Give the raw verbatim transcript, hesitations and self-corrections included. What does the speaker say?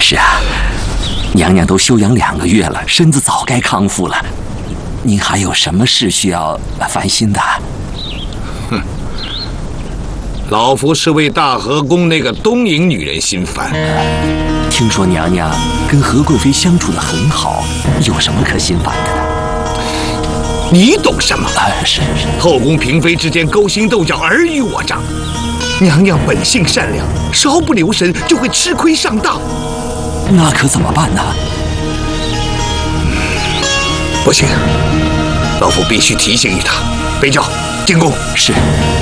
是啊，娘娘都休养两个月了，身子早该康复了。您还有什么事需要烦心的？ 哼，老夫是为大和宫那个东瀛女人心烦。 听说娘娘跟何贵妃相处得很好，有什么可心烦的呢？ 你懂什么？ 啊，是是。 后宫嫔妃之间勾心斗角，尔虞我诈。娘娘本性善良，稍不留神就会吃亏上当。 那可怎么办呢？ 不行，老夫必须提醒于她。北郊进宫。 是。